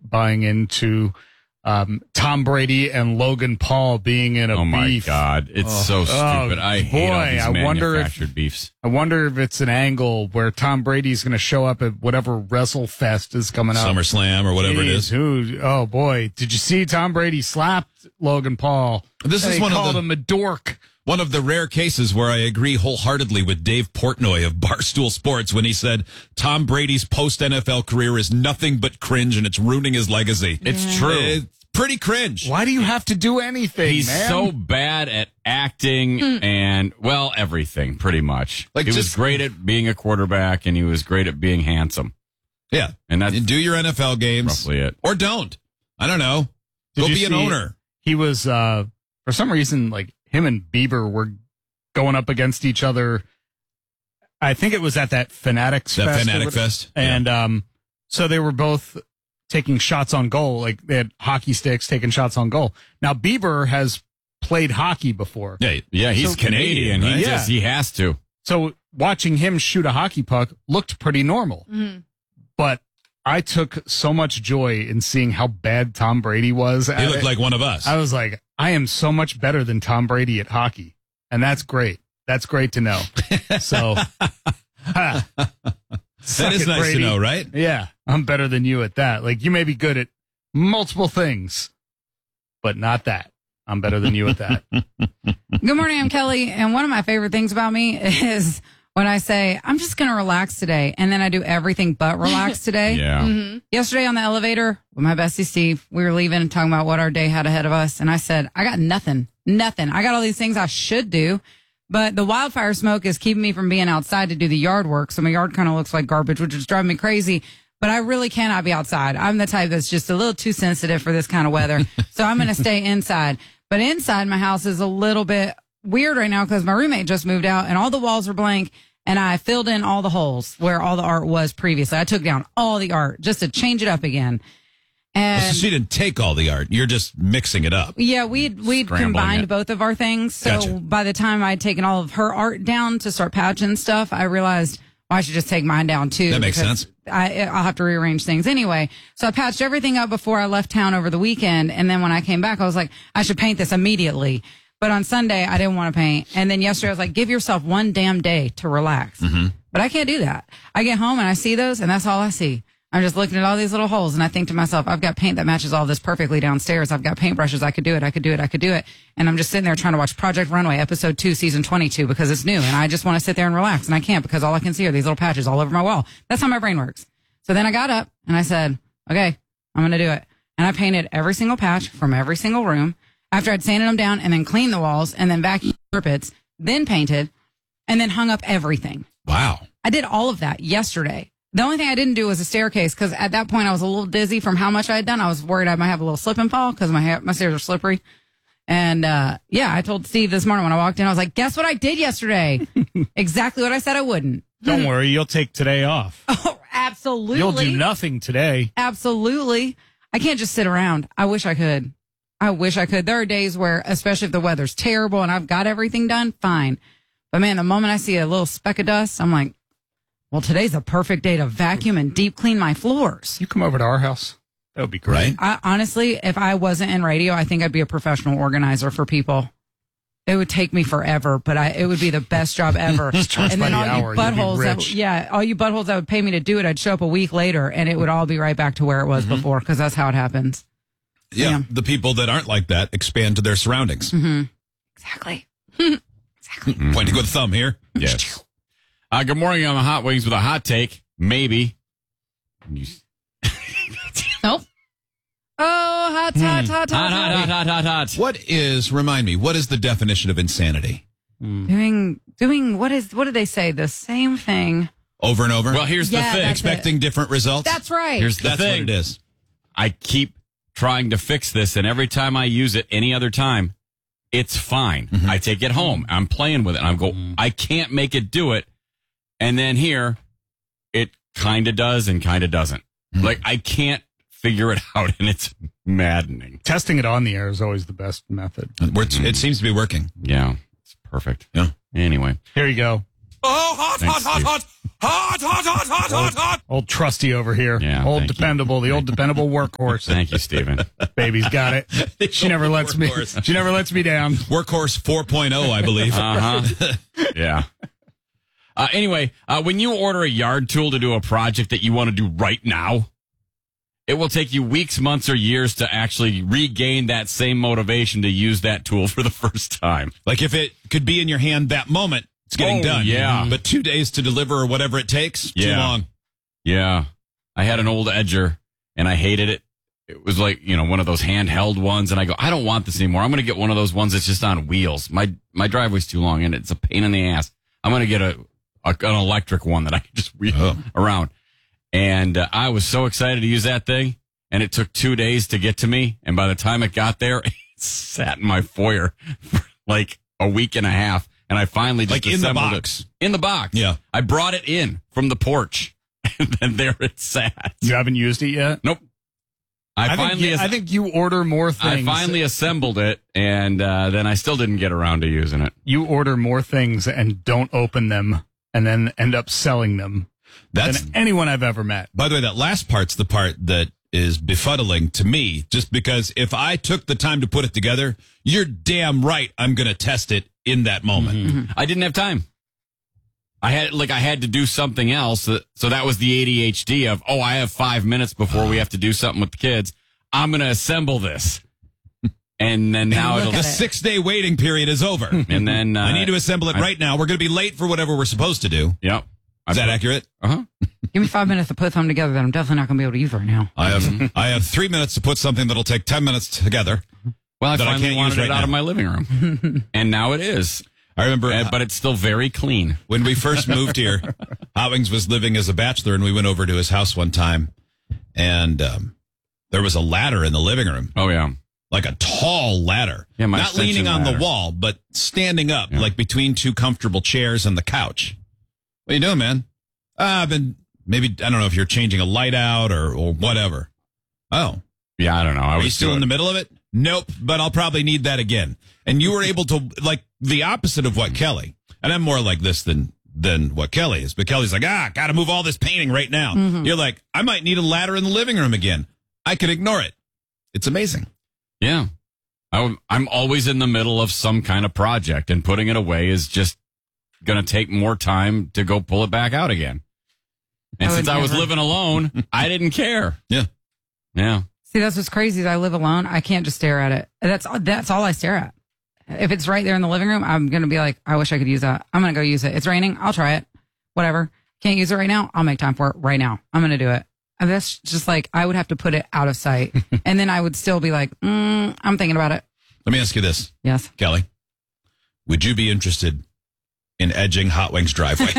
buying into Tom Brady and Logan Paul being in a beef. Oh my God, it's so stupid. I hate all these manufactured beefs. I wonder if it's an angle where Tom Brady's going to show up at whatever WrestleFest is coming up, SummerSlam or whatever it is. Oh boy, did you see Tom Brady slapped Logan Paul? This is called him a dork. One of the rare cases where I agree wholeheartedly with Dave Portnoy of Barstool Sports when he said Tom Brady's post-NFL career is nothing but cringe and it's ruining his legacy. It's true. It's pretty cringe. Why do you have to do anything, He's man? so bad at acting and, well, everything, pretty much. He was great at being a quarterback, and he was great at being handsome. Yeah. And that's do your NFL games. roughly it. Or don't. I don't know. Go be an owner. He was, for some reason, like, him and Bieber were going up against each other. I think it was at that Fanatics Fest. That Fanatic Fest. And so they were both taking shots on goal. Like, they had hockey sticks taking shots on goal. Now, Bieber has played hockey before. Yeah, he's Canadian. Right? He has to. So watching him shoot a hockey puck looked pretty normal. Mm-hmm. But I took so much joy in seeing how bad Tom Brady was. He looked like one of us. I was like, I am so much better than Tom Brady at hockey. And that's great. That's great to know. So, that is nice Brady. to know, right? Yeah, I'm better than you at that. Like, you may be good at multiple things, but not that. I'm better than you at that. Good morning, I'm Kelly, and one of my favorite things about me is when I say, I'm just going to relax today, and then I do everything but relax today. Yeah. Yesterday on the elevator with my bestie Steve, we were leaving and talking about what our day had ahead of us, and I said, I got nothing. I got all these things I should do, but the wildfire smoke is keeping me from being outside to do the yard work, so my yard kind of looks like garbage, which is driving me crazy, but I really cannot be outside. I'm the type that's just a little too sensitive for this kind of weather, so I'm going to stay inside. But inside my house is a little bit weird right now because my roommate just moved out and all the walls are blank and I filled in all the holes where all the art was previously. I took down all the art just to change it up again. And So she didn't take all the art. You're just mixing it up. yeah, we'd combined it. both of our things. So Gotcha. by the time I'd taken all of her art down to start patching stuff, I realized, well, I should just take mine down too. That makes because sense. I'll have to rearrange things anyway. So I patched everything up before I left town over the weekend. And then when I came back, I was like, I should paint this immediately. But on Sunday, I didn't want to paint. And then yesterday, I was like, give yourself one damn day to relax. But I can't do that. I get home and I see those, and that's all I see. I'm just looking at all these little holes, and I think to myself, I've got paint that matches all this perfectly downstairs. I've got paintbrushes. I could do it. And I'm just sitting there trying to watch Project Runway, episode 2, season 22, because it's new. And I just want to sit there and relax, and I can't because all I can see are these little patches all over my wall. That's how my brain works. So then I got up and I said, okay, I'm going to do it. And I painted every single patch from every single room after I'd sanded them down and then cleaned the walls and then vacuumed carpets, then painted, and then hung up everything. Wow. I did all of that yesterday. The only thing I didn't do was a staircase because at that point I was a little dizzy from how much I had done. I was worried I might have a little slip and fall because my stairs are slippery. And yeah, I told Steve this morning when I walked in, I was like, guess what I did yesterday? Exactly what I said I wouldn't. Don't worry, you'll take today off. Oh, absolutely. You'll do nothing today. Absolutely. I can't just sit around. I wish I could. There are days where, especially if the weather's terrible and I've got everything done, fine. But man, the moment I see a little speck of dust, I'm like, well, today's a perfect day to vacuum and deep clean my floors. You come over to our house. That would be great. Right? Honestly, if I wasn't in radio, I think I'd be a professional organizer for people. It would take me forever, but it would be the best job ever. And by then the all hour, you you'd be buttholes, rich. all you buttholes that would pay me to do it, I'd show up a week later, and it would all be right back to where it was before, because that's how it happens. Yeah. Yeah. The people that aren't like that expand to their surroundings. Exactly. Pointing with a thumb here. Yes. Good morning on the Hot Wings with a hot take. Maybe. Nope. Oh, hot. Remind me, what is the definition of insanity? Doing, what did they say? The same thing. Over and over? Well, here's Yeah, the thing. that's Expecting different results? That's right. Here's the That's thing. what it is. I keep trying to fix this, and every time I use it any other time, it's fine. I take it home. I'm playing with it, and I can't make it do it. And then here, it kind of does and kind of doesn't. Like, I can't figure it out, and it's maddening. Testing it on the air is always the best method. It seems to be working. Yeah, it's perfect. Yeah. Anyway. Here you go. Oh, hot, Thanks, hot, hot, Steve. hot. hot. Old trusty over here. Yeah, old thank you. dependable. The old dependable workhorse. Thank you, Stephen. Baby's got it. She never lets me. Workhorse. She never lets me down. Workhorse 4.0, I believe. Yeah. Anyway, when you order a yard tool to do a project that you want to do right now, it will take you weeks, months, or years to actually regain that same motivation to use that tool for the first time. Like if it could be in your hand that moment, it's getting done. yeah. But 2 days to deliver or whatever it takes, too Yeah. long. Yeah. I had an old Edger, and I hated it. It was like, one of those handheld ones, and I go, I don't want this anymore. I'm going to get one of those ones that's just on wheels. My driveway's too long, and it's a pain in the ass. I'm going to get an electric one that I can just wheel around. And I was so excited to use that thing, and it took 2 days to get to me. And by the time it got there, it sat in my foyer for like a week and a half. And I finally just Like in the assembled box. it. In the box. Yeah. I brought it in from the porch, and then there it sat. You haven't used it yet? Nope. I think you order more I things. finally assembled it, and then I still didn't get around to using it. You order more things and don't open them and then end up selling them That's, than anyone I've ever met. by the way, that last part's the part that is befuddling to me, just because if I took the time to put it together, you're damn right I'm going to test it in that moment. I didn't have time. I had to do something else. So that was the ADHD of, I have 5 minutes before we have to do something with the kids. I'm going to assemble this. And then now look it'll The at just, 6 day waiting period is over. and then I need to assemble it right now. We're going to be late for whatever we're supposed to do. Yep. Is that accurate? Uh-huh. Give me 5 minutes to put something together that I'm definitely not going to be able to use right now. I have 3 minutes to put something that'll take 10 minutes together. Well, I That I finally can't wanted use it right out now. of my living room. And now it is. I remember, But it's still very clean. when we first moved here, Hot Wings was living as a bachelor, and we went over to his house one time, and there was a ladder in the living room, Oh, yeah. like a tall ladder. Yeah, my not leaning extension on ladder. the wall, but standing up, like between two comfortable chairs and the couch. What are you doing, man? I've been, maybe, I don't know if you're changing a light out or whatever. Oh, Yeah, I don't know. I are you was still in the middle of it? Nope, but I'll probably need that again. And you were able to, like, the opposite of what Kelly, and I'm more like this than what Kelly is, but Kelly's like, gotta move all this painting right now. You're like, I might need a ladder in the living room again. I could ignore it. It's amazing. Yeah. I'm always in the middle of some kind of project, and putting it away is just going to take more time to go pull it back out again. And I would since I was never. living alone, I didn't care. Yeah. Yeah. See, that's what's crazy is I live alone. I can't just stare at it. That's all I stare at. If it's right there in the living room, I'm going to be like, I wish I could use that. I'm going to go use it. It's raining. I'll try it. Whatever. Can't use it right now. I'll make time for it right now. I'm going to do it. And that's just like, I would have to put it out of sight. And then I would still be like, I'm thinking about it. Let me ask you this, Yes. Kelly. Would you be interested in edging Hot Wings' driveway?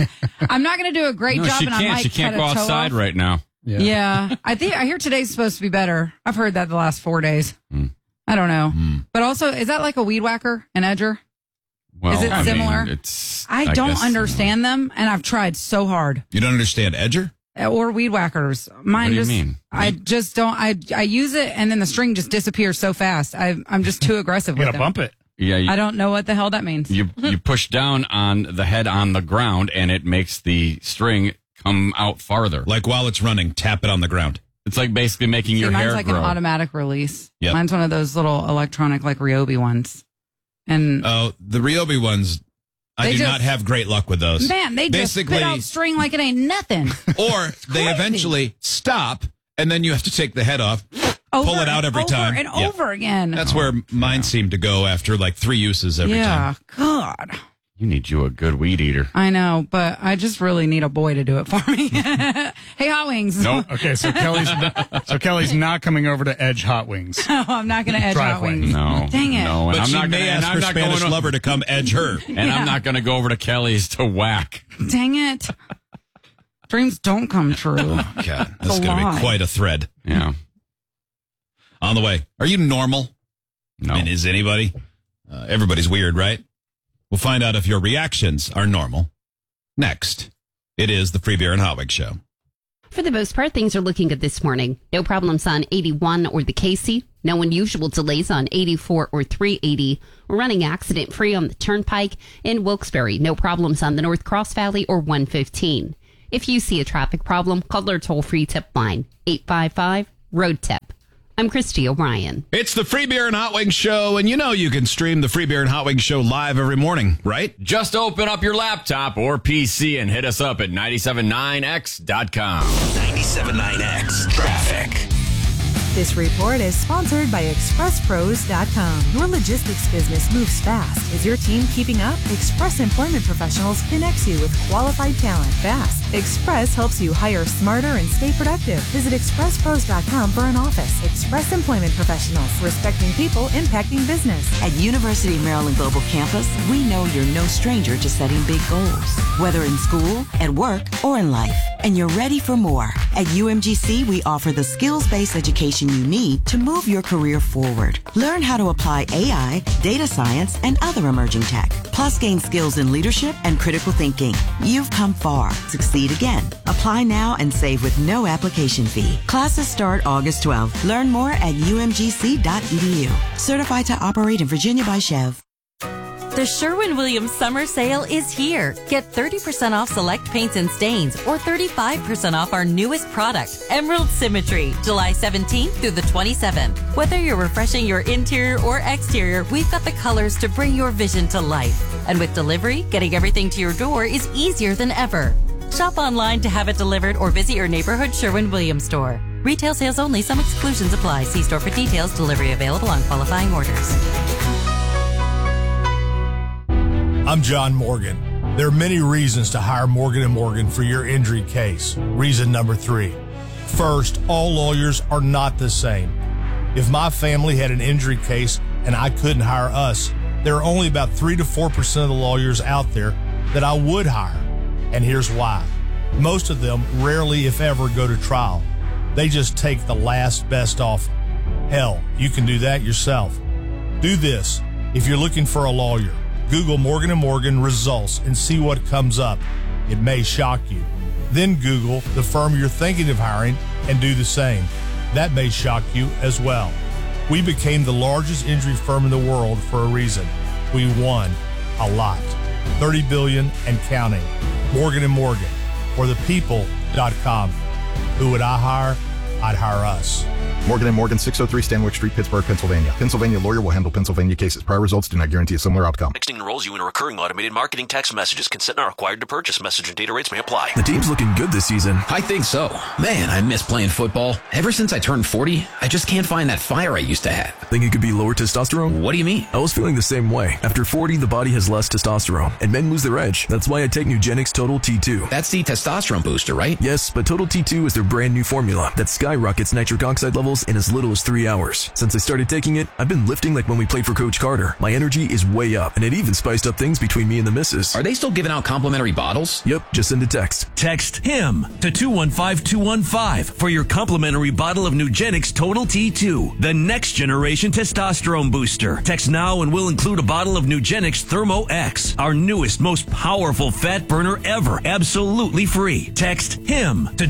I'm not going to do a great No, job. she and I can't. might She can't cut go a toe outside off. right now. Yeah. I hear today's supposed to be better. I've heard that the last 4 days. I don't know. But also, is that like a weed whacker, an edger? Well, Is it I mean, similar? I don't guess understand them, and I've tried so hard. You don't understand edger? Or weed whackers. Mine What do you just, mean? I just don't. I use it, and then the string just disappears so fast. I'm just too aggressive You with gotta them. bump it. Yeah. I don't know what the hell that means. You push down on the head on the ground, and it makes the string come out farther. Like while it's running, tap it on the ground. It's like basically making See, your mine's hair like grow. an automatic release. Yep. Mine's one of those little electronic, like Ryobi ones. And Oh, the Ryobi ones, I They do just- not have great luck with those. man, they just Basically, spit out string like it ain't nothing. or they crazy. eventually stop, and then you have to take the head off. Over Pull it and out every over time. and Yeah. over again. That's where mine seem to go after like 3 uses every yeah, time. God. You need you a good weed eater. I know, but I just really need a boy to do it for me. Hey, Hot Wings. Nope. Okay, so Kelly's not coming over to edge Hot Wings. No, I'm not going to edge Hot Driveway. Wings. No. Dang it. No. And But I'm she not may gonna, and ask I'm her not Spanish going lover to come edge her. And I'm not going to go over to Kelly's to whack. Dang it. Dreams don't come true. God, this is a going to lie. be quite a thread. Yeah. On the way. Are you normal? No. I mean, is anybody? Everybody's weird, right? We'll find out if your reactions are normal. Next, it is the Free Beer and Hot Wings Show. For the most part, things are looking good this morning. No problems on 81 or the Casey. No unusual delays on 84 or 380. We're running accident-free on the Turnpike in Wilkes-Barre. No problems on the North Cross Valley or 115. If you see a traffic problem, call our toll-free tip line, 855-ROAD-TIP. I'm Christy O'Brien. It's the Free Beer and Hot Wings Show, and you know you can stream the Free Beer and Hot Wings Show live every morning, right? Just open up your laptop or PC and hit us up at 979x.com. 97.9X Traffic. This report is sponsored by ExpressPros.com. Your logistics business moves fast. Is your team keeping up? Express Employment Professionals connects you with qualified talent fast. Express helps you hire smarter and stay productive. Visit ExpressPros.com for an office. Express Employment Professionals, respecting people, impacting business. At University of Maryland Global Campus, we know you're no stranger to setting big goals, whether in school, at work, or in life. And you're ready for more. At UMGC, we offer the skills-based education you need to move your career forward. Learn how to apply AI, data science, and other emerging tech. Plus, gain skills in leadership and critical thinking. You've come far. Succeed again. Apply now and save with no application fee. Classes start August 12th. Learn more at umgc.edu. Certified to operate in Virginia by Chev. The Sherwin-Williams Summer Sale is here. Get 30% off select paints and stains or 35% off our newest product, Emerald Symmetry, July 17th through the 27th. Whether you're refreshing your interior or exterior, we've got the colors to bring your vision to life. And with delivery, getting everything to your door is easier than ever. Shop online to have it delivered or visit your neighborhood Sherwin-Williams store. Retail sales only. Some exclusions apply. See store for details. Delivery available on qualifying orders. I'm John Morgan. There are many reasons to hire Morgan & Morgan for your injury case. Reason number 3. First, all lawyers are not the same. If my family had an injury case and I couldn't hire us, there are only about 3 to 4% of the lawyers out there that I would hire. And here's why. Most of them rarely, if ever, go to trial. They just take the last best offer. Hell, you can do that yourself. Do this. If you're looking for a lawyer, Google Morgan & Morgan results and see what comes up. It may shock you. Then Google the firm you're thinking of hiring and do the same. That may shock you as well. We became the largest injury firm in the world for a reason. We won a lot. $30 billion and counting. Morgan & Morgan, or thepeople.com. Who would I hire? I'd hire us. Morgan & Morgan, 603 Stanwyck Street, Pittsburgh, Pennsylvania. Pennsylvania lawyer will handle Pennsylvania cases. Prior results do not guarantee a similar outcome. Texting enrolls you in a recurring automated marketing text messages. Consent not required to purchase. Message and data rates may apply. The team's looking good this season. I think so. Man, I miss playing football. Ever since I turned 40, I just can't find that fire I used to have. Think it could be lower testosterone? What do you mean? I was feeling the same way. After 40, the body has less testosterone, and men lose their edge. That's why I take Nugenix Total T2. That's the testosterone booster, right? Yes, but Total T2 is their brand new formula that skyrockets nitric oxide levels in as little as 3 hours. Since I started taking it, I've been lifting like when we played for Coach Carter. My energy is way up, and it even spiced up things between me and the missus. Are they still giving out complimentary bottles? Yep, just send a text. Text HIM to 215215 for your complimentary bottle of Nugenix Total T2, the next generation testosterone booster. Text now and we'll include a bottle of Nugenix Thermo X, our newest, most powerful fat burner ever, absolutely free. Text HIM to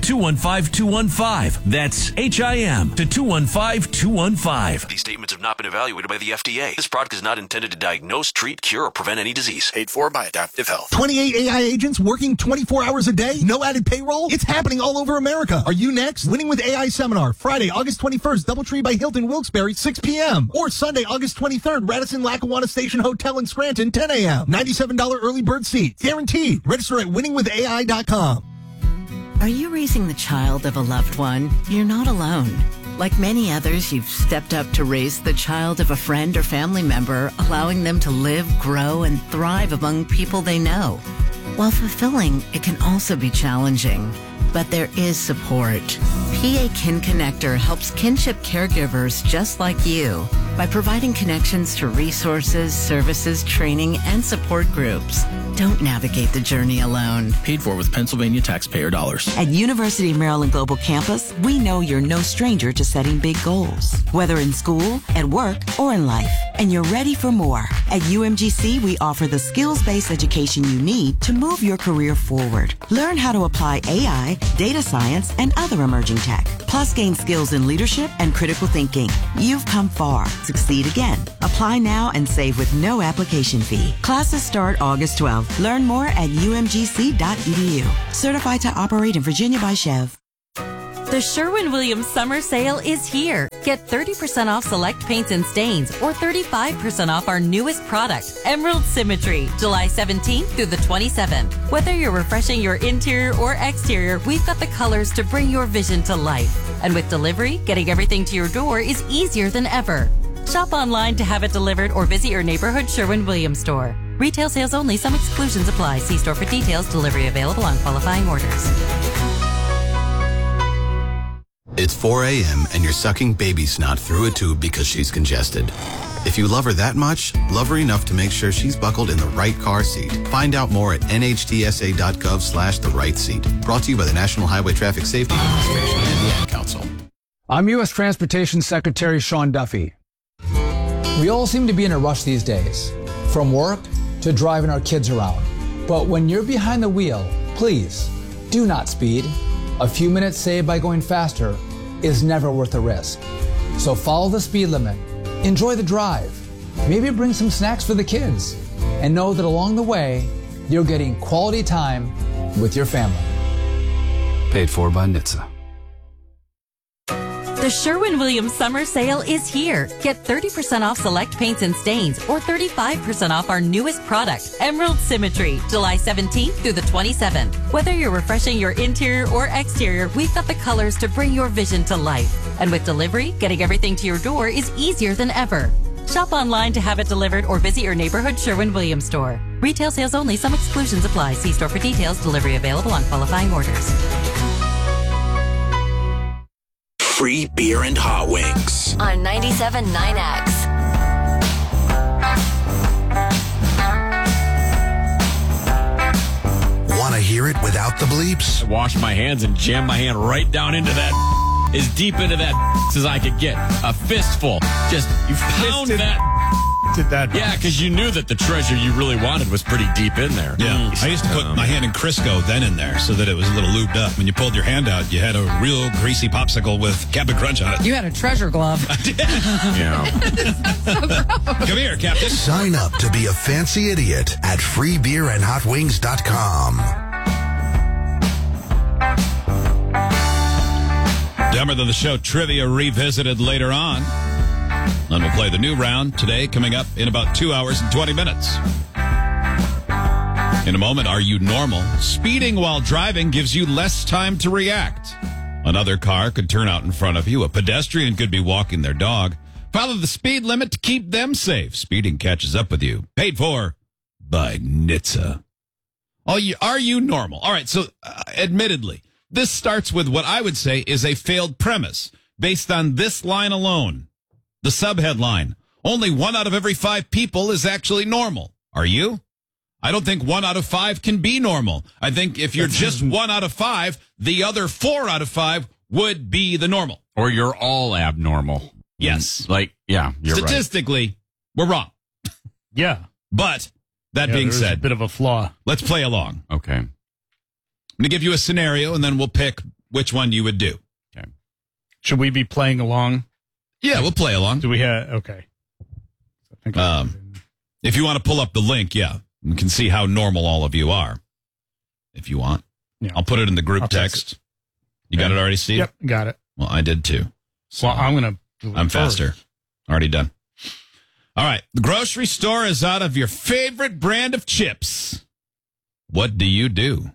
215215. That's HIM to 215215. These statements have not been evaluated by the FDA. This product is not intended to diagnose, treat, cure, or prevent any disease. Paid for by Adaptive Health. 28 AI agents working 24 hours a day? No added payroll? It's happening all over America. Are you next? Winning with AI Seminar, Friday, August 21st, Doubletree by Hilton, Wilkes-Barre, 6 p.m. Or Sunday, August 23rd, Radisson Lackawanna Station Hotel in Scranton, 10 a.m. $97 early bird seats. Guaranteed. Register at winningwithai.com. Are you raising the child of a loved one? You're not alone. Like many others, you've stepped up to raise the child of a friend or family member, allowing them to live, grow, and thrive among people they know. While fulfilling, it can also be challenging. But there is support. PA Kin Connector helps kinship caregivers just like you by providing connections to resources, services, training, and support groups. Don't navigate the journey alone. Paid for with Pennsylvania taxpayer dollars. At University of Maryland Global Campus, we know you're no stranger to setting big goals, whether in school, at work, or in life. And you're ready for more. At UMGC, we offer the skills-based education you need to move your career forward. Learn how to apply AI, data science, and other emerging tech. Plus, gain skills in leadership and critical thinking. You've come far. Succeed again. Apply now and save with no application fee. Classes start August 12th. Learn more at umgc.edu. Certified to operate in Virginia by Chev. The Sherwin-Williams summer sale is here. Get 30% off select paints and stains or 35% off our newest product, Emerald Symmetry, July 17th through the 27th. Whether you're refreshing your interior or exterior, we've got the colors to bring your vision to life. And with delivery, getting everything to your door is easier than ever. Shop online to have it delivered or visit your neighborhood Sherwin-Williams store. Retail sales only. Some exclusions apply. See store for details. Delivery available on qualifying orders. It's 4 a.m. and you're sucking baby snot through a tube because she's congested. If you love her that much, love her enough to make sure she's buckled in the right car seat. Find out more at nhtsa.gov/the right seat. Brought to you by the National Highway Traffic Safety Administration and the Ad Council. I'm U.S. Transportation Secretary Sean Duffy. We all seem to be in a rush these days, from work to driving our kids around. But when you're behind the wheel, please do not speed. A few minutes saved by going faster is never worth the risk. So follow the speed limit, enjoy the drive, maybe bring some snacks for the kids, and know that along the way, you're getting quality time with your family. Paid for by NHTSA. The Sherwin-Williams summer sale is here. Get 30% off select paints and stains or 35% off our newest product, Emerald Symmetry, July 17th through the 27th. Whether you're refreshing your interior or exterior, we've got the colors to bring your vision to life. And with delivery, getting everything to your door is easier than ever. Shop online to have it delivered or visit your neighborhood Sherwin-Williams store. Retail sales only. Some exclusions apply. See store for details. Delivery available on qualifying orders. Free beer and hot wings. On 97.9X. Want to hear it without the bleeps? I washed my hands and jammed my hand right down into that, as deep into that as I could get. A fistful. Just, you pound that. Did that? Yeah, because you knew that the treasure you really wanted was pretty deep in there. Yeah, I used to put my hand in Crisco then in there so that it was a little lubed up. When you pulled your hand out, you had a real greasy popsicle with Captain Crunch on it. You had a treasure glove. I did. Yeah. Come here, Captain. Sign up to be a fancy idiot at freebeerandhotwings.com. Dumber Than the Show trivia revisited later on. And we'll play the new round today, coming up in about 2 hours and 20 minutes. In a moment, are you normal? Speeding while driving gives you less time to react. Another car could turn out in front of you. A pedestrian could be walking their dog. Follow the speed limit to keep them safe. Speeding catches up with you. Paid for by NHTSA. Are you normal? All right, so admittedly, this starts with what I would say is a failed premise based on this line alone. The subheadline, only 1 out of every 5 people is actually normal. Are you? I don't think 1 out of 5 can be normal. I think if you're just 1 out of 5, the other 4 out of 5 would be the normal. Or you're all abnormal. Yes. You're statistically, we're wrong. Yeah. But that being said, a bit of a flaw. Let's play along. Okay. I'm going to give you a scenario, and then we'll pick which one you would do. Okay. Should we be playing along? Yeah, we'll play along. Do we have? Okay. If you want to pull up the link, yeah, you can see how normal all of you are. If you want, I'll put it in the group text. You got it already, Steve? Yep, got it. Well, I did too. So well, I'm faster. Already done. All right. The grocery store is out of your favorite brand of chips. What do you do?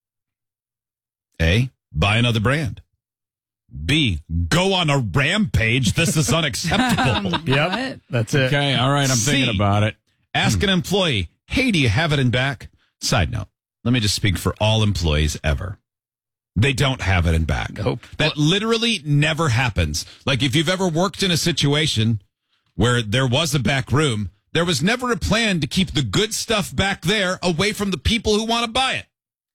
A, buy another brand. B, go on a rampage. This is unacceptable. Yep, that's it. Okay, all right, I'm thinking about it. Ask an employee, hey, do you have it in back? Side note, let me just speak for all employees ever. They don't have it in back. Nope. That literally never happens. Like if you've ever worked in a situation where there was a back room, There was never a plan to keep the good stuff back there away from the people who want to buy it.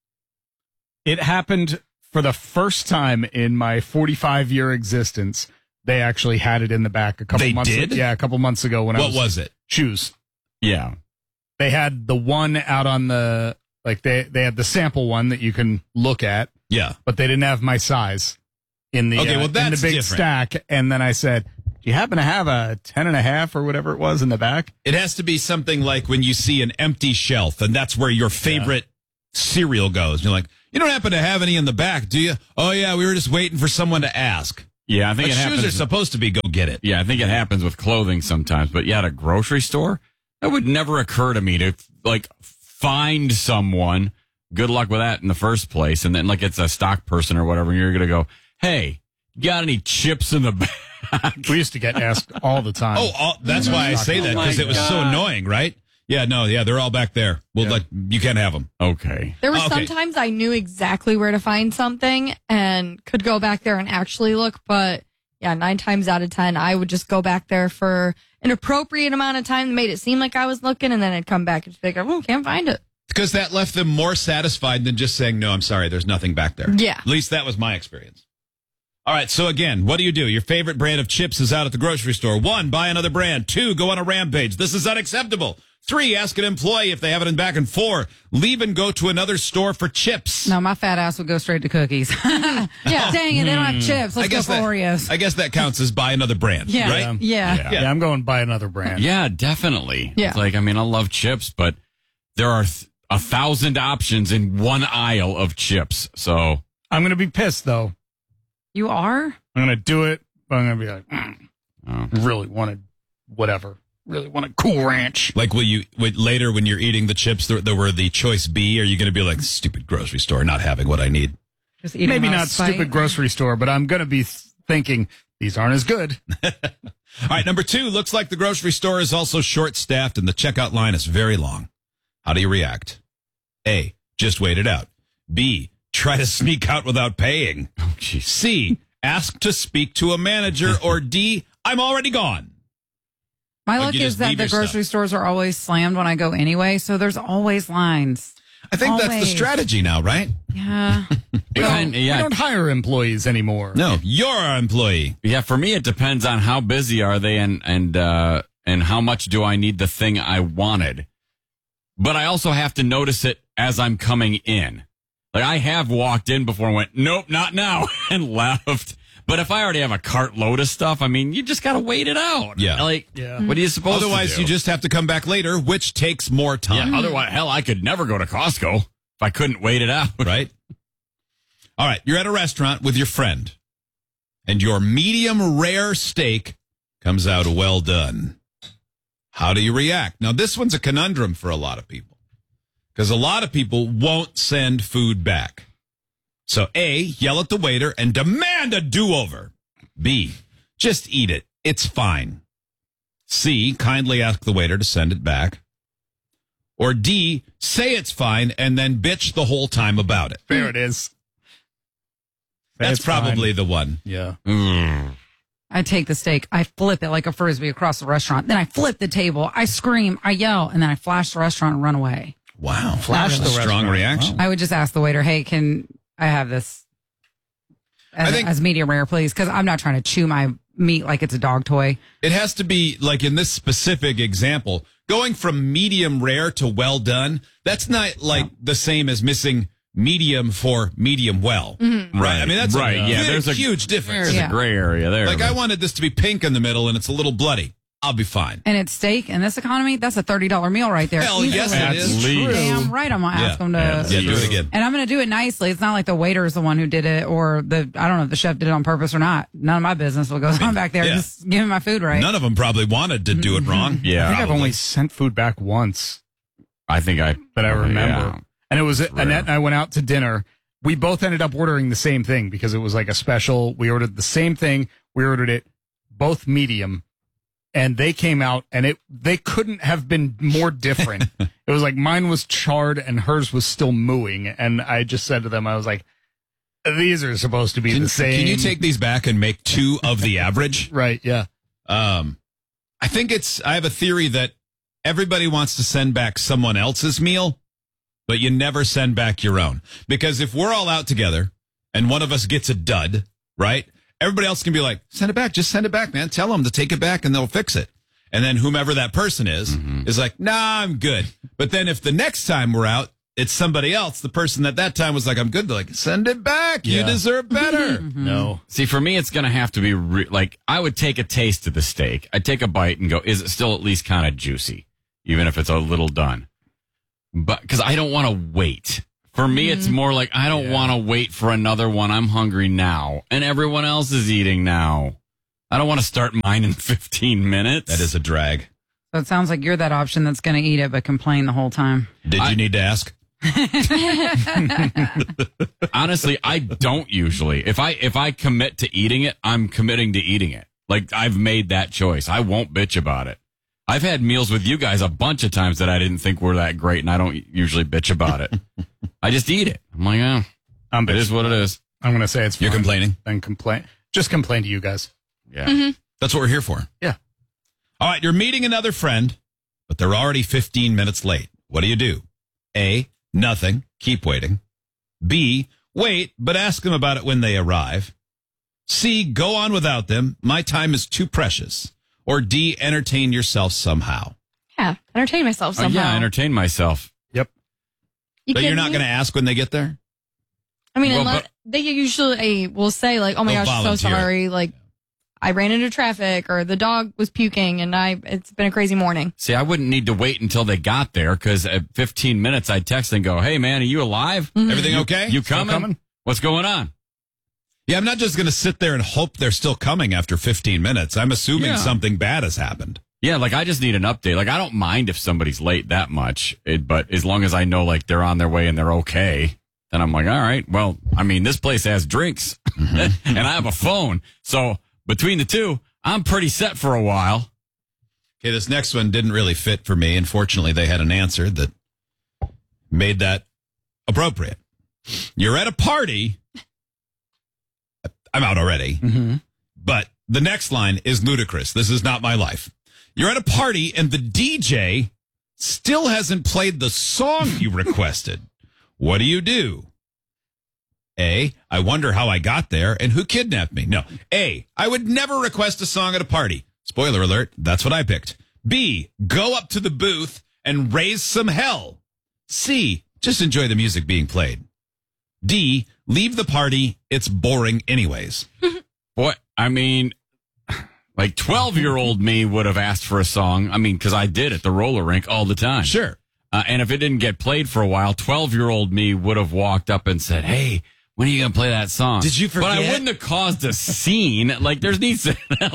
It happened for the first time in my 45-year existence. They actually had it in the back a couple They months did? Yeah, a couple months ago when What was it? Shoes. Yeah. They had the one out on the, like, they had the sample one that you can look at. Yeah. But they didn't have my size in the, Okay, well, in the that's big different. stack. And then I said, do you happen to have a 10.5 or whatever it was in the back? It has to be something like when you see an empty shelf, and that's where your favorite cereal goes. You're like, you don't happen to have any in the back, do you? Oh, yeah, we were just waiting for someone to ask. Yeah, I think But it happens. shoes are supposed to be go get it. Yeah, I think it happens with clothing sometimes. But yeah, at a grocery store, that would never occur to me to, like, find someone. Good luck with that in the first place. And then, like, it's a stock person or whatever, and you're going to go, hey, got any chips in the back? We used to get asked all the time. That's why I say that, because it was so annoying, right? Yeah, no, yeah, they're all back there. Well, you can't have them. Okay. There were Okay. sometimes I knew exactly where to find something and could go back there and actually look, but yeah, 9 times out of 10, I would just go back there for an appropriate amount of time that made it seem like I was looking, and then I'd come back and figure, can't find it. Because that left them more satisfied than just saying, no, I'm sorry, there's nothing back there. Yeah. At least that was my experience. All right, so again, what do? Your favorite brand of chips is out at the grocery store. 1, buy another brand. 2, go on a rampage. This is unacceptable. 3, ask an employee if they have it in back. And 4, leave and go to another store for chips. No, my fat ass would go straight to cookies. Yeah, dang it, they don't have chips. Let's go for Oreos. I guess that counts as buy another brand, Yeah. right? Yeah. I'm going buy another brand. Yeah, definitely. Yeah. It's like, I mean, I love chips, but there are 1,000 options in one aisle of chips. So I'm going to be pissed, though. You are? I'm going to do it, but I'm going to be like, really wanted whatever. Really want a Cool Ranch. Like, later when you're eating the chips, there were the choice B, are you going to be like, stupid grocery store, not having what I need? Just eating Maybe out of not spite. stupid grocery store, but I'm going to be thinking these aren't as good. All right, number 2, looks like the grocery store is also short-staffed and the checkout line is very long. How do you react? A, just wait it out. B, try to sneak out without paying. Oh, geez. C, ask to speak to a manager. Or D, I'm already gone. My Like, luck you is just that leave the your grocery stores are always slammed when I go anyway, so there's always lines. I think that's the Always. strategy now, right? Yeah. We don't hire employees anymore. No, you're our employee. Yeah, for me, it depends on how busy are they and how much do I need the thing I wanted. But I also have to notice it as I'm coming in. Like, I have walked in before and went, nope, not now, and left. But if I already have a cart load of stuff, I mean, you just got to wait it out. Yeah. Like, what are you supposed to do? Otherwise, you just have to come back later, which takes more time. Yeah, otherwise, hell, I could never go to Costco if I couldn't wait it out. Right? All right, you're at a restaurant with your friend, and your medium rare steak comes out well done. How do you react? Now, this one's a conundrum for a lot of people, because a lot of people won't send food back. So, A, yell at the waiter and demand a do-over. B, just eat it. It's fine. C, kindly ask the waiter to send it back. Or D, say it's fine and then bitch the whole time about it. There it is. That's It's probably fine. the one. Yeah. I take the steak, I flip it like a Frisbee across the restaurant, then I flip the table, I scream, I yell, and then I flash the restaurant and run away. Wow. Flash the Strong restaurant. reaction. I would just ask the waiter, hey, can I have this as medium rare, please? Because I'm not trying to chew my meat like it's a dog toy. It has to be, like in this specific example, going from medium rare to well done, that's not like the same as missing medium for medium well. Mm-hmm. Right. I mean, that's Right, a yeah, big, there's a- huge difference. There's a gray area there. Like, I but- wanted this to be pink in the middle and it's a little bloody. I'll be fine. And it's steak in this economy, that's a $30 meal right there. Hell yes, Easily. it is. True. Damn right, I'm going to ask them to. Yeah, do it again. And I'm going to do it nicely. It's not like the waiter is the one who did it, or I don't know if the chef did it on purpose or not. None of my business what goes on back there. Yeah. Just give me my food right. None of them probably wanted to do it wrong. Yeah. I think I've Probably. only sent food back once I think I that I remember. Yeah. And it was rare. Annette and I went out to dinner. We both ended up ordering the same thing because it was like a special. We ordered the same thing. We ordered it both medium. And they came out and they couldn't have been more different. It was like mine was charred and hers was still mooing. And I just said to them, I was like, these are supposed to be the same. Can you take these back and make 2 of the average? Right, yeah. I think I have a theory that everybody wants to send back someone else's meal, but you never send back your own. Because if we're all out together and one of us gets a dud, right? Everybody else can be like, send it back. Just send it back, man. Tell them to take it back and they'll fix it. And then whomever that person is like, nah, I'm good. But then if the next time we're out, it's somebody else, the person that time was like, I'm good. They're like, send it back. You deserve better. No. See, for me, it's going to have to be like, I would take a taste of the steak. I'd take a bite and go, is it still at least kind of juicy? Even if it's a little done. But because I don't want to wait. For me, it's more like, I don't want to wait for another one. I'm hungry now. And everyone else is eating now. I don't want to start mine in 15 minutes. That is a drag. So it sounds like you're that option that's going to eat it but complain the whole time. Did you need to ask? Honestly, I don't usually. If I commit to eating it, I'm committing to eating it. Like, I've made that choice. I won't bitch about it. I've had meals with you guys a bunch of times that I didn't think were that great, and I don't usually bitch about it. I just eat it. I'm like, oh, it is what it is. I'm going to say it's fine. You're complaining? Then complain. Just complain to you guys. Yeah. That's what we're here for. Yeah. All right, you're meeting another friend, but they're already 15 minutes late. What do? A, nothing. Keep waiting. B, wait, but ask them about it when they arrive. C, go on without them. My time is too precious. Or D, entertain yourself somehow. Yeah, entertain myself somehow. Yeah, entertain myself. Yep. But you're not going to ask when they get there? I mean, they usually will say, like, oh my gosh, I'm so sorry. Like, I ran into traffic or the dog was puking and it's been a crazy morning. See, I wouldn't need to wait until they got there because at 15 minutes I'd text and go, hey, man, are you alive? Everything okay? You coming? What's going on? Yeah, I'm not just going to sit there and hope they're still coming after 15 minutes. I'm assuming something bad has happened. Yeah, like I just need an update. Like I don't mind if somebody's late that much, but as long as I know like they're on their way and they're okay, then I'm like, all right, well, I mean, this place has drinks and I have a phone. So between the two, I'm pretty set for a while. Okay, this next one didn't really fit for me. Unfortunately, they had an answer that made that appropriate. You're at a party. I'm out already. But the next line is ludicrous. This is not my life. You're at a party and the DJ still hasn't played the song you requested. What do? A, I wonder how I got there and who kidnapped me. No. A, I would never request a song at a party. Spoiler alert, that's what I picked. B, go up to the booth and raise some hell. C, just enjoy the music being played. D, leave the party. It's boring anyways. Boy, I mean, like 12-year-old me would have asked for a song. I mean, because I did at the roller rink all the time. Sure. And if it didn't get played for a while, 12-year-old me would have walked up and said, hey, when are you going to play that song? Did you forget? But I wouldn't have caused a scene. Like, there needs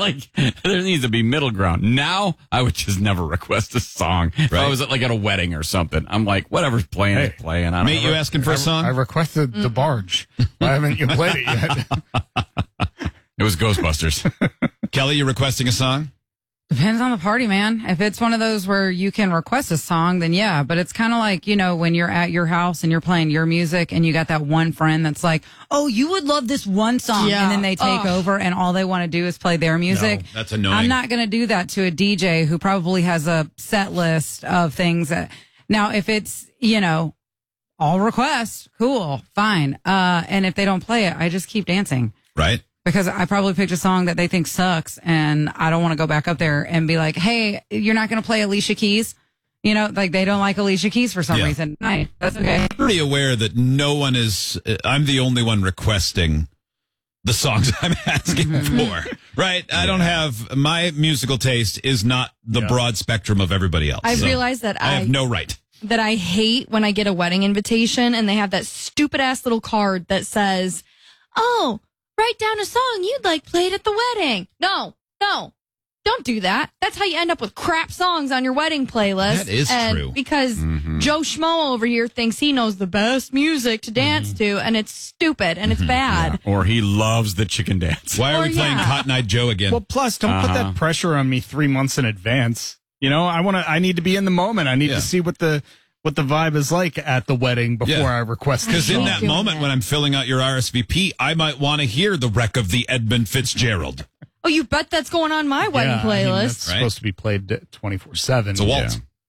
to be middle ground. Now, I would just never request a song. If I was at a wedding or something, I'm like, whatever's playing is playing. I don't Mate, you asking for a song? I requested The Barge. Why haven't you played it yet? It was Ghostbusters. Kelly, you requesting a song? Depends on the party, man. If it's one of those where you can request a song, then yeah. But it's kind of like, when you're at your house and you're playing your music and you got that one friend that's like, oh, you would love this one song. Yeah. And then they take over and all they want to do is play their music. No, that's annoying. I'm not going to do that to a DJ who probably has a set list of things. Now, if it's, all requests, cool, fine. And if they don't play it, I just keep dancing. Right. Because I probably picked a song that they think sucks, and I don't want to go back up there and be like, hey, you're not going to play Alicia Keys? They don't like Alicia Keys for some reason. Right, that's okay. I'm pretty aware that no one I'm the only one requesting the songs I'm asking for, right? I don't have, my musical taste is not the broad spectrum of everybody else. I've realized that I have no right. That I hate when I get a wedding invitation and they have that stupid ass little card that says, oh, write down a song you'd like played at the wedding. No, don't do that. That's how you end up with crap songs on your wedding playlist. That is true. Because Joe Schmo over here thinks he knows the best music to dance to, and it's stupid and it's bad. Yeah. Or he loves the chicken dance. Why are we playing Cotton Eye Joe again? Well, plus, don't put that pressure on me 3 months in advance. I need to be in the moment. I need to see what the vibe is like at the wedding before I request it. Because in that moment when I'm filling out your RSVP, I might want to hear the wreck of the Edmund Fitzgerald. Oh, you bet that's going on my wedding playlist. That's supposed to be played 24/7. It's a waltz.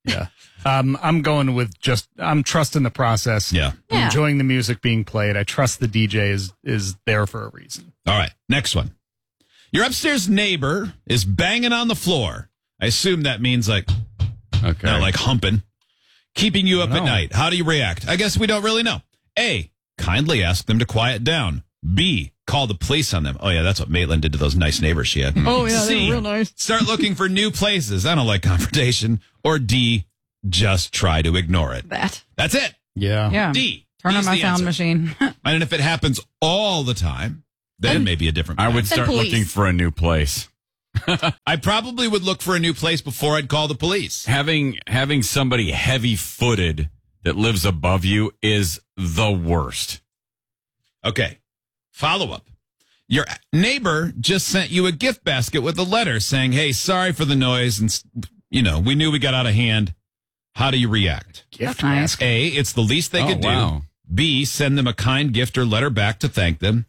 Yeah. I'm going with I'm trusting the process. Yeah. Yeah. Enjoying the music being played. I trust the DJ is there for a reason. All right, next one. Your upstairs neighbor is banging on the floor. I assume that means like humping, keeping you up at night. How do you react? I guess we don't really know. A, kindly ask them to quiet down. B, call the police on them. Oh, yeah, that's what Maitland did to those nice neighbors she had. Oh, yeah, C, they're real nice. Start looking for new places. I don't like confrontation. Or D, just try to ignore it. That's it. Yeah. Yeah. D. Turn on D's my the sound answer. machine. And if it happens all the time, then maybe a different I plan. would start police. looking for a new place. I probably would look for a new place before I'd call the police. Having somebody heavy-footed that lives above you is the worst. Okay. Follow up. Your neighbor just sent you a gift basket with a letter saying, hey, sorry for the noise. And, we knew we got out of hand. How do you react? That's nice. A, it's the least they could do. Wow. B, send them a kind gift or letter back to thank them.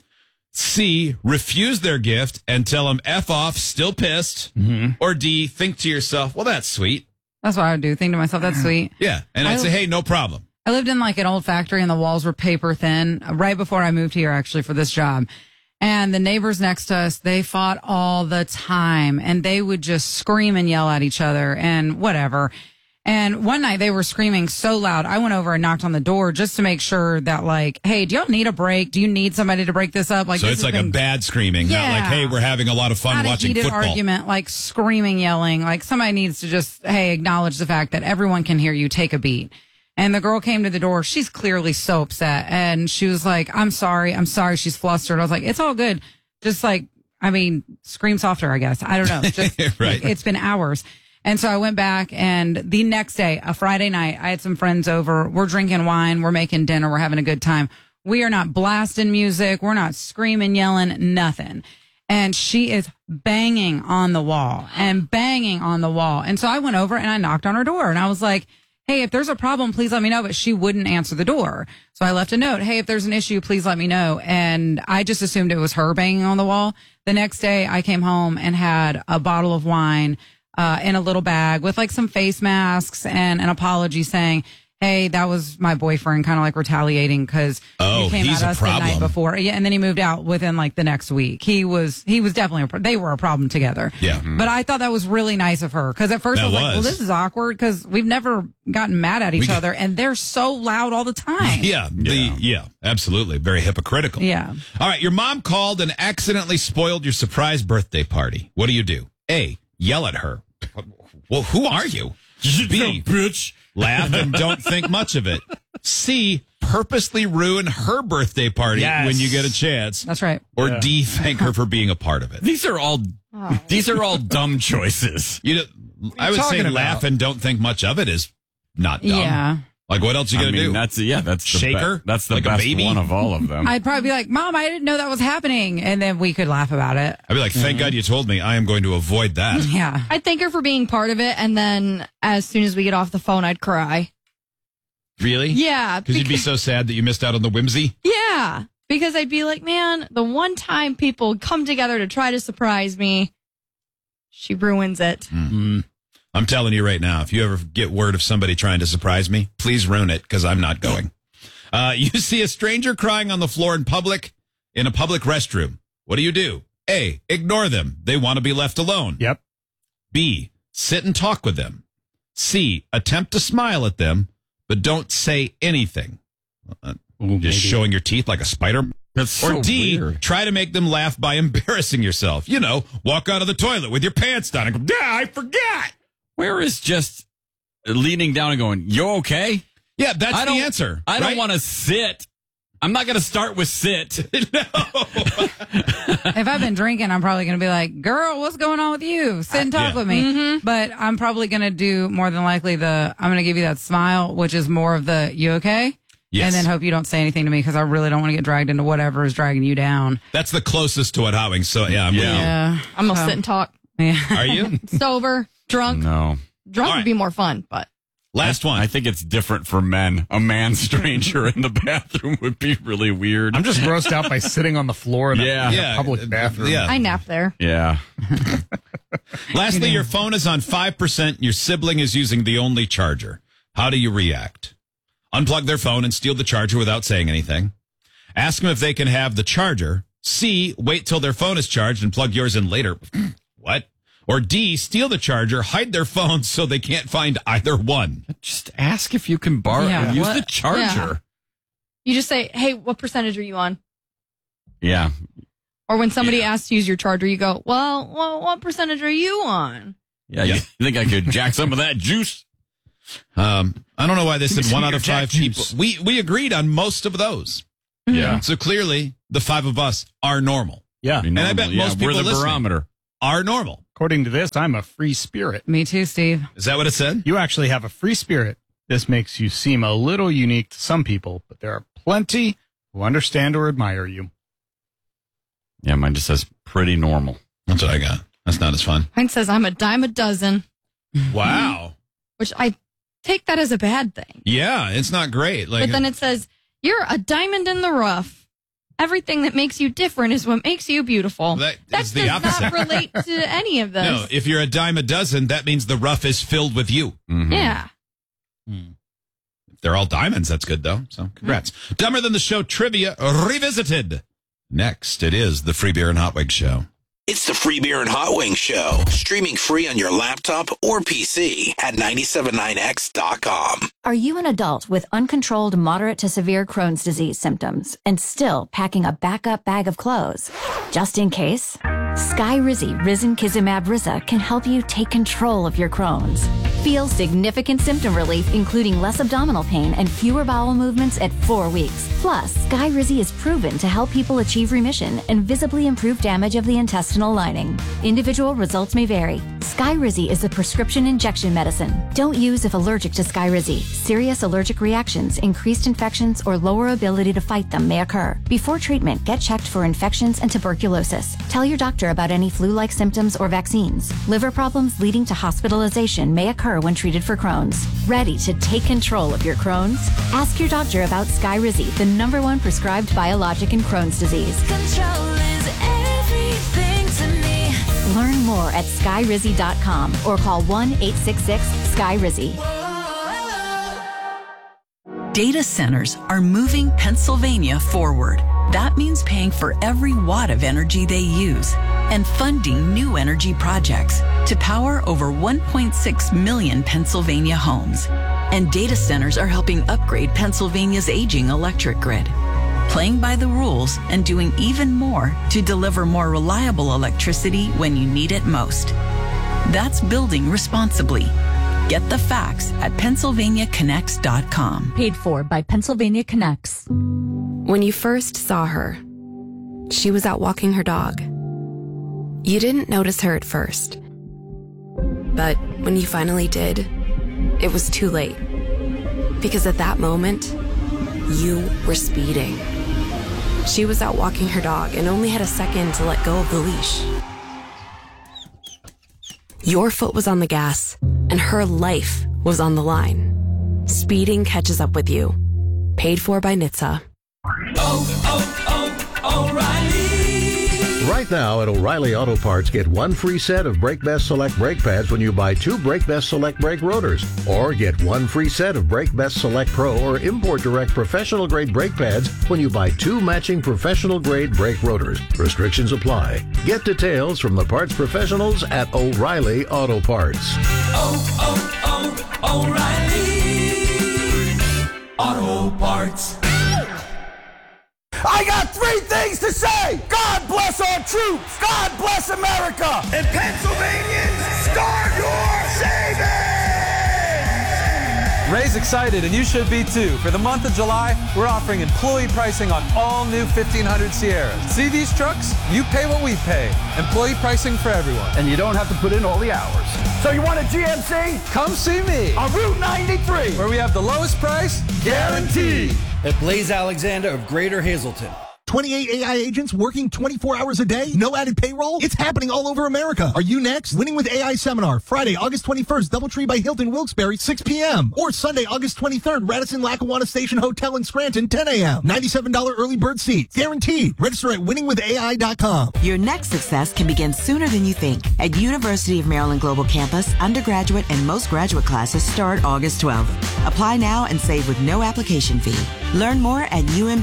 C, refuse their gift and tell them F off, still pissed. Mm-hmm. Or D, think to yourself, well, that's sweet. That's what I would do. Think to myself, that's sweet. Yeah. And I'd say, hey, no problem. I lived in like an old factory and the walls were paper thin right before I moved here actually for this job. And the neighbors next to us, they fought all the time and they would just scream and yell at each other and whatever. And one night they were screaming so loud, I went over and knocked on the door just to make sure that like, hey, do y'all need a break? Do you need somebody to break this up? Like, So this it's has like been a bad screaming, not like, hey, we're having a lot of fun not watching a heated football. argument, like screaming, yelling. Like somebody needs to just, hey, acknowledge the fact that everyone can hear you. Take a beat. And the girl came to the door. She's clearly so upset. And she was like, I'm sorry. She's flustered. I was like, it's all good. Just like, scream softer, I guess. I don't know. Just, Right. It's been hours. And so I went back and the next day, a Friday night, I had some friends over. We're drinking wine. We're making dinner. We're having a good time. We are not blasting music. We're not screaming, yelling, nothing. And she is banging on the wall and banging on the wall. And so I went over and I knocked on her door and I was like, hey, if there's a problem, please let me know. But she wouldn't answer the door. So I left a note. Hey, if there's an issue, please let me know. And I just assumed it was her banging on the wall. The next day I came home and had a bottle of wine in a little bag with like some face masks and an apology saying, hey, that was my boyfriend kind of like retaliating because he came he's at a us the night problem. before. Yeah, and then he moved out within like the next week. He was definitely, they were a problem together. Yeah. But I thought that was really nice of her because at first I was like, well, this is awkward because we've never gotten mad at each other and they're so loud all the time. Yeah, absolutely. Very hypocritical. Yeah. All right, your mom called and accidentally spoiled your surprise birthday party. What do you do? A, yell at her. Well, who are you? B, bitch. Laugh and don't think much of it. C, purposely ruin her birthday party when you get a chance. That's right. Or D, thank her for being a part of it. These are all dumb choices. I would say laugh and don't think much of it is not dumb. Yeah. Like, what else you gonna do? That's the shaker. That's the like a best baby? one of all of them. I'd probably be like, Mom, I didn't know that was happening. And then we could laugh about it. I'd be like, thank God you told me. I am going to avoid that. Yeah. I'd thank her for being part of it, and then as soon as we get off the phone, I'd cry. Really? Yeah. Because you'd be so sad that you missed out on the whimsy. Yeah. Because I'd be like, man, the one time people come together to try to surprise me, she ruins it. Mm-hmm. I'm telling you right now, if you ever get word of somebody trying to surprise me, please ruin it because I'm not going. You see a stranger crying on the floor in a public restroom. What do? A, ignore them. They want to be left alone. Yep. B, sit and talk with them. C, attempt to smile at them, but don't say anything. Just showing your teeth like a spider. That's so or D, weird. try to make them laugh by embarrassing yourself. Walk out of the toilet with your pants down and go, I forgot. Where is just leaning down and going, you okay? Yeah, that's the answer. I don't want to sit. I'm not going to start with sit. If I've been drinking, I'm probably going to be like, girl, what's going on with you? Sit and talk with me. Mm-hmm. But I'm probably going to do more than likely I'm going to give you that smile, which is more of the, you okay? Yes. And then hope you don't say anything to me because I really don't want to get dragged into whatever is dragging you down. That's the closest to what Howing. So, yeah. I'm with you. Yeah. I'm going to sit and talk. Yeah. Are you? Sober, drunk. No. Drunk would be more fun, but. Last one. I think it's different for men. A man stranger in the bathroom would be really weird. I'm just grossed out by sitting on the floor in a public bathroom. Yeah. I nap there. Yeah. Lastly, your phone is on 5%. Your sibling is using the only charger. How do you react? Unplug their phone and steal the charger without saying anything. Ask them if they can have the charger. C, wait till their phone is charged and plug yours in later. What? Or D, steal the charger, hide their phone so they can't find either one. Just ask if you can borrow or use the charger. Yeah. You just say, hey, what percentage are you on? Yeah. Or when somebody asks to use your charger, you go, well, what percentage are you on? Yeah, you think I could jack some of that juice? I don't know why they said 1 out of 5 people. We agreed on most of those. Yeah. So clearly, the 5 of us are normal. Yeah. And I bet most people we're the listening barometer. are normal. According to this, I'm a free spirit. Me too, Steve. Is that what it said? You actually have a free spirit. This makes you seem a little unique to some people, but there are plenty who understand or admire you. Yeah, mine just says pretty normal. That's what I got. That's not as fun. Mine says I'm a dime a dozen. Wow. Which I take that as a bad thing. Yeah, it's not great. But then it says, you're a diamond in the rough. Everything that makes you different is what makes you beautiful. That does the opposite. not relate to any of this. No, if you're a dime a dozen, that means the rough is filled with you. Mm-hmm. Yeah. If they're all diamonds, that's good, though. So congrats. Dumber Than the Show trivia revisited. Next, it is the Free Beer and Hot Wings Show. It's the Free Beer and Hot Wings Show, streaming free on your laptop or PC at 979x.com. Are you an adult with uncontrolled moderate to severe Crohn's disease symptoms and still packing a backup bag of clothes? Just in case, Skyrizi Risankizumab Riza can help you take control of your Crohn's. Feel significant symptom relief, including less abdominal pain and fewer bowel movements at 4 weeks. Plus, Skyrizi is proven to help people achieve remission and visibly improve damage of the intestinal lining. Individual results may vary. Skyrizi is a prescription injection medicine. Don't use if allergic to Skyrizi. Serious allergic reactions, increased infections, or lower ability to fight them may occur. Before treatment, get checked for infections and tuberculosis. Tell your doctor about any flu-like symptoms or vaccines. Liver problems leading to hospitalization may occur when treated for Crohn's. Ready to take control of your Crohn's? Ask your doctor about Skyrizi, the #1 prescribed biologic in Crohn's disease. Control is everything to me. Learn more at skyrizi.com or call 1-866-SKYRIZI. Data centers are moving Pennsylvania forward. That means paying for every watt of energy they use and funding new energy projects to power over 1.6 million Pennsylvania homes. And data centers are helping upgrade Pennsylvania's aging electric grid, playing by the rules and doing even more to deliver more reliable electricity when you need it most. That's building responsibly. Get the facts at PennsylvaniaConnects.com. Paid for by Pennsylvania Connects. When you first saw her, she was out walking her dog. You didn't notice her at first. But when you finally did, it was too late. Because at that moment, you were speeding. She was out walking her dog and only had a second to let go of the leash. Your foot was on the gas, and her life was on the line. Speeding catches up with you. Paid for by NHTSA. O'Reilly! Right now at O'Reilly Auto Parts, get 1 free set of Brake Best Select brake pads when you buy 2 Brake Best Select brake rotors. Or get 1 free set of Brake Best Select Pro or Import Direct professional grade brake pads when you buy 2 matching professional grade brake rotors. Restrictions apply. Get details from the parts professionals at O'Reilly Auto Parts. O'Reilly Auto Parts. I got 3 things to say. God bless our troops. God bless America. And Pennsylvanians, start your savings. Ray's excited, and you should be too. For the month of July, we're offering employee pricing on all new 1500 Sierras. See these trucks? You pay what we pay. Employee pricing for everyone. And you don't have to put in all the hours. So you want a GMC? Come see me on Route 93, where we have the lowest price guaranteed. At Blaze Alexander of Greater Hazelton. 28 AI agents working 24 hours a day? No added payroll? It's happening all over America. Are you next? Winning with AI Seminar, Friday, August 21st, Doubletree by Hilton Wilkes-Barre, 6 p.m. Or Sunday, August 23rd, Radisson Lackawanna Station Hotel in Scranton, 10 a.m. $97 early bird seats. Guaranteed. Register at winningwithai.com. Your next success can begin sooner than you think. At University of Maryland Global Campus, undergraduate and most graduate classes start August 12th. Apply now and save with no application fee. Learn more at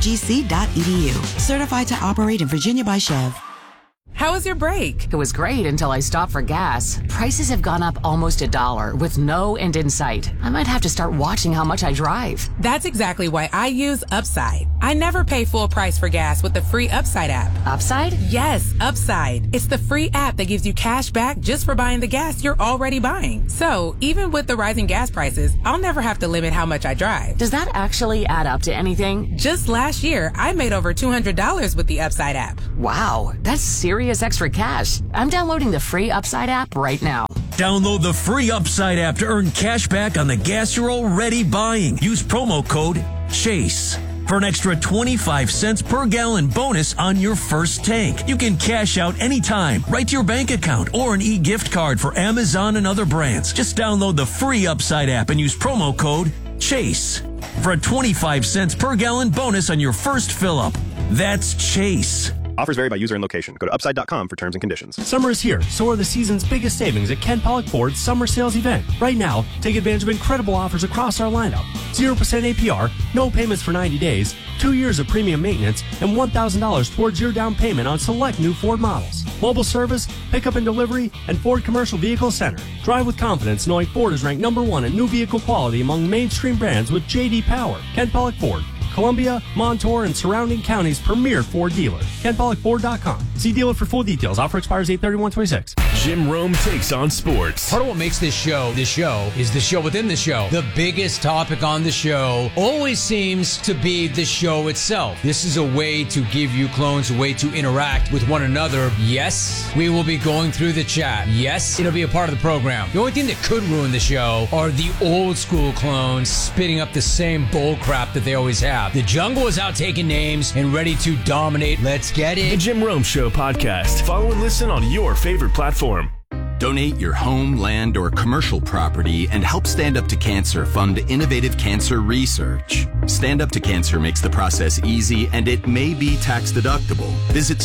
umgc.edu. Certified to operate in Virginia by Chev. How was your break? It was great until I stopped for gas. Prices have gone up almost $1 with no end in sight. I might have to start watching how much I drive. That's exactly why I use Upside. I never pay full price for gas with the free Upside app. Upside? Yes, Upside. It's the free app that gives you cash back just for buying the gas you're already buying. So even with the rising gas prices, I'll never have to limit how much I drive. Does that actually add up to anything? Just last year, I made over $200 with the Upside app. Wow, that's serious extra cash. I'm downloading the free Upside app right now. Download the free Upside app to earn cash back on the gas you're already buying. Use promo code CHASE for an extra 25 cents per gallon bonus on your first tank. You can cash out anytime, right to your bank account, or an e-gift card for Amazon and other brands. Just download the free Upside app and use promo code CHASE for a 25 cents per gallon bonus on your first fill-up. That's CHASE. Offers vary by user and location. Go to upside.com for terms and conditions. Summer is here, so are the season's biggest savings at Ken Pollock Ford's Summer Sales Event. Right now, take advantage of incredible offers across our lineup. 0% APR, no payments for 90 days, 2 years of premium maintenance, and $1,000 towards your down payment on select new Ford models. Mobile service, pickup and delivery, and Ford Commercial Vehicle Center. Drive with confidence knowing Ford is ranked #1 in new vehicle quality among mainstream brands with J.D. Power. Ken Pollock Ford, Columbia, Montour, and surrounding counties' premier Ford dealer. KenPollockFord.com. See dealer for full details. Offer expires 8/31/26. Jim Rome takes on sports. Part of what makes this show is the show within the show. The biggest topic on the show always seems to be the show itself. This is a way to give you clones a way to interact with one another. Yes, we will be going through the chat. Yes, it'll be a part of the program. The only thing that could ruin the show are the old school clones spitting up the same bull crap that they always have. The jungle is out taking names and ready to dominate. Let's get it. The Jim Rome Show podcast. Follow and listen on your favorite platform. Donate your home, land, or commercial property and help Stand Up to Cancer fund innovative cancer research. Stand Up to Cancer makes the process easy and it may be tax deductible. Visit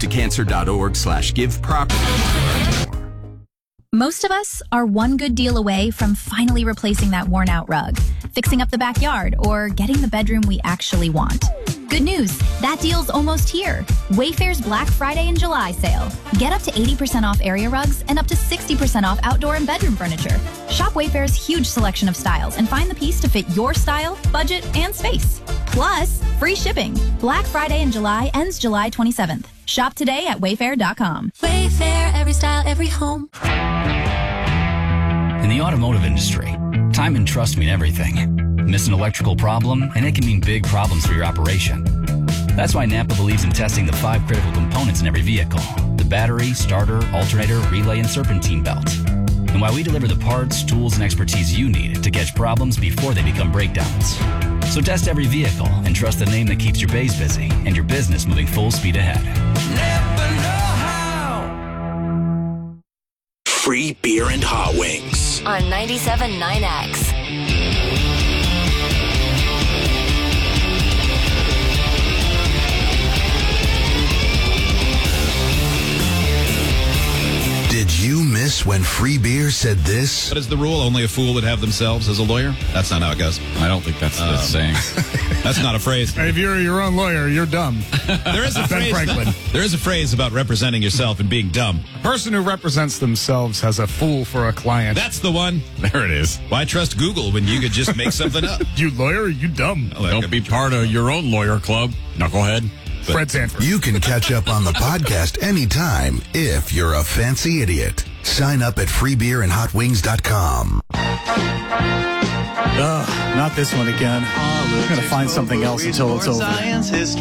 standuptocancer.org/giveproperty. Most of us are one good deal away from finally replacing that worn-out rug, fixing up the backyard, or getting the bedroom we actually want. Good news, that deal's almost here. Wayfair's Black Friday and July sale. Get up to 80% off area rugs and up to 60% off outdoor and bedroom furniture. Shop Wayfair's huge selection of styles and find the piece to fit your style, budget, and space. Plus, free shipping. Black Friday in July ends July 27th. Shop today at wayfair.com. Wayfair, every style, every home. In the automotive industry, time and trust mean everything. Miss an electrical problem, and it can mean big problems for your operation. That's why Napa believes in testing the 5 critical components in every vehicle: the battery, starter, alternator, relay, and serpentine belt. And why we deliver the parts, tools, and expertise you need to catch problems before they become breakdowns. So test every vehicle and trust the name that keeps your bays busy and your business moving full speed ahead. Free beer and hot wings. On 97.9X. Did you miss when Free Beer said this? What is the rule? Only a fool would have themselves as a lawyer? That's not how it goes. I don't think that's the saying. That's not a phrase. If you're your own lawyer, you're dumb. There is a Ben phrase. Franklin. There is a phrase about representing yourself and being dumb. A person who represents themselves has a fool for a client. That's the one. There it is. Why trust Google when you could just make something up? You lawyer, you dumb. Don't be part of your own lawyer club, knucklehead. Fred Sanford. You can catch up on the podcast anytime if you're a fancy idiot. Sign up at freebeerandhotwings.com. Not this one again. I'm going to find something else until it's over.